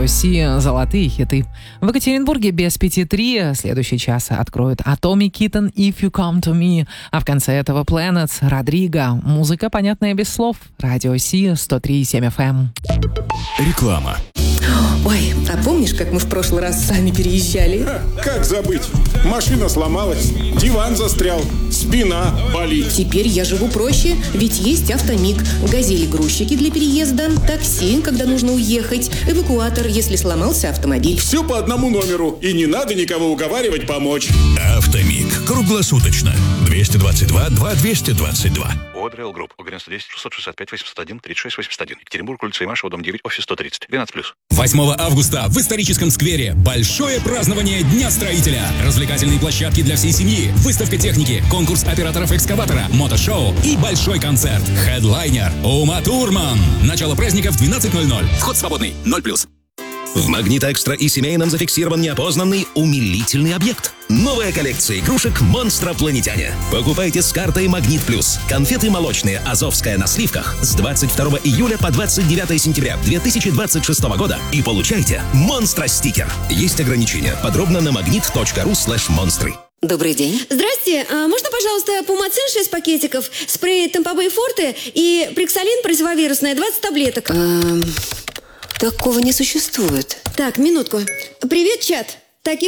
Си «Золотые хиты». В Екатеринбурге без 5:03 следующий час откроют Atomic Kitten «If You Come To Me», а в конце этого Planets Родриго. Музыка, понятная без слов. Радио Си 103,7 FM. Реклама. Ой, а помнишь, как мы в прошлый раз сами переезжали? Как забыть? Машина сломалась, диван застрял, спина болит. Теперь я живу проще, ведь есть Автомиг. Газели-грузчики для переезда, такси, когда нужно уехать, эвакуатор, если сломался автомобиль. Все по одному номеру, и не надо никого уговаривать помочь. Автомиг. Круглосуточно. 222-2222. Одрейл Групп. УГРН 110 665 801 36 81. Екатеринбург, улица Имашева, дом 9, офис 130. 12+. 8 августа в историческом сквере большое празднование Дня строителя. Развлекательные площадки для всей семьи, выставка техники, конкурс операторов экскаватора, мотошоу и большой концерт. Хедлайнер Ума Турман. Начало праздника в 12:00. Вход свободный. 0+. В «Магнит Экстра» и семейном зафиксирован неопознанный умилительный объект. Новая коллекция игрушек «Монстропланетяне». Покупайте с картой «Магнит Плюс». Конфеты молочные «Азовская» на сливках с 22 июля по 29 сентября 2026 года и получайте «Монстро-стикер». Есть ограничения. Подробно на magnet.ru/монстры. Добрый день. Здрасте. Можно, пожалуйста, Пумацин 6 пакетиков, спрей Темпобей Форте и Приксалин противовирусное 20 таблеток? Такого не существует. Так, минутку. Привет, чат.